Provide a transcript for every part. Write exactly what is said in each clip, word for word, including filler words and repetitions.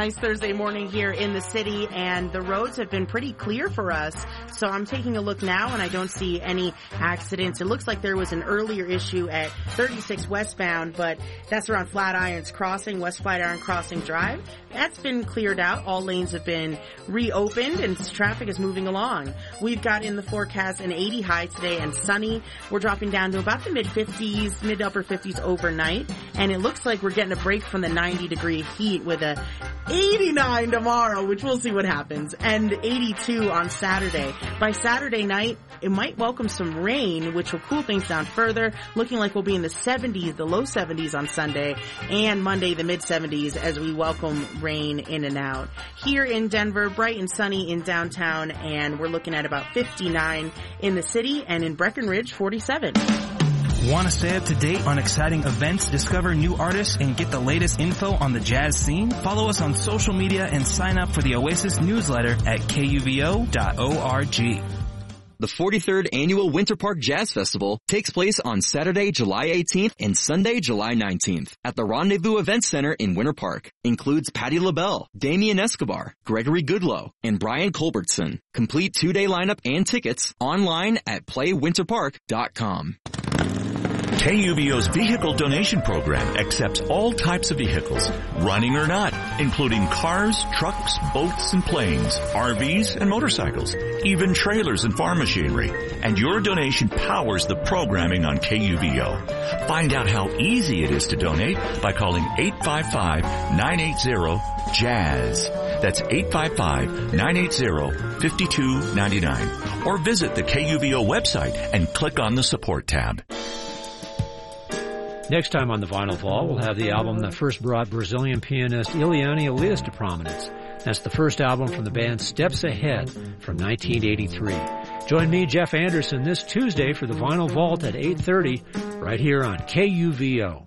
Nice Thursday morning here in the city, and the roads have been pretty clear for us. So I'm taking a look now, and I don't see any accidents. It looks like there was an earlier issue at thirty-six westbound, but that's around Flatirons Crossing, West Flatiron Crossing Drive. That's been cleared out. All lanes have been reopened, and traffic is moving along. We've got in the forecast an eighty high today and sunny. We're dropping down to about the mid-fifties, mid-upper fifties overnight, and it looks like we're getting a break from the ninety degree heat with a eighty-nine tomorrow, which we'll see what happens, and eighty-two on Saturday. By Saturday night, it might welcome some rain, which will cool things down further, looking like we'll be in the seventies, the low seventies on Sunday, and Monday the mid-seventies as we welcome rain in and out. Here in Denver, bright and sunny in downtown, and we're looking at about fifty-nine in the city, and in Breckenridge, forty-seven. Want to stay up to date on exciting events, discover new artists, and get the latest info on the jazz scene? Follow us on social media and sign up for the Oasis newsletter at K U V O dot org. The forty-third Annual Winter Park Jazz Festival takes place on Saturday, July eighteenth and Sunday, July nineteenth at the Rendezvous Event Center in Winter Park. Includes Patti LaBelle, Damian Escobar, Gregory Goodloe, and Brian Culbertson. Complete two-day lineup and tickets online at play winter park dot com. K U V O's Vehicle Donation Program accepts all types of vehicles, running or not, including cars, trucks, boats, and planes, R Vs, and motorcycles, even trailers and farm machinery. And your donation powers the programming on K U V O. Find out how easy it is to donate by calling eight five five, nine eight zero, jazz. That's eight five five, nine eight zero, five two nine nine. Or visit the K U V O website and click on the Support tab. Next time on the Vinyl Vault, we'll have the album that first brought Brazilian pianist Eliane Elias to prominence. That's the first album from the band Steps Ahead from nineteen eighty-three. Join me, Jeff Anderson, this Tuesday for the Vinyl Vault at eight thirty, right here on K U V O.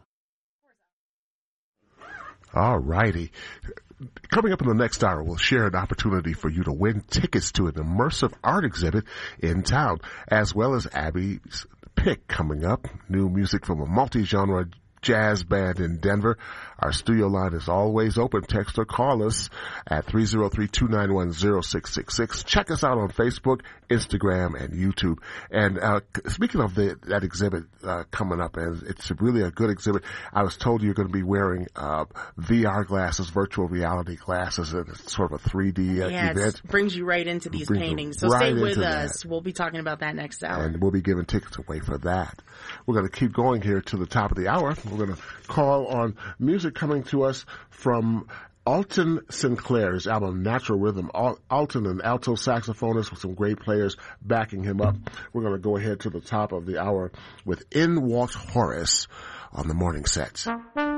All righty. Coming up in the next hour, we'll share an opportunity for you to win tickets to an immersive art exhibit in town, as well as Abby's pick coming up. New music from a multi-genre jazz band in Denver. Our studio line is always open. Text or call us at three oh three, two nine one, oh six six six. Check us out on Facebook, Instagram, and YouTube. And uh speaking of the, that exhibit uh coming up, and it's really a good exhibit, I was told you're going to be wearing uh V R glasses, virtual reality glasses, and it's sort of a three D uh, yeah, event. It brings you right into these brings paintings. So right stay with us. That. We'll be talking about that next hour. And we'll be giving tickets away for that. We're going to keep going here to the top of the hour. We're going to call on music coming to us from Alton Sinclair, his album Natural Rhythm. Alton, an alto saxophonist with some great players backing him up. We're going to go ahead to the top of the hour with In Walks Horace on the morning sets.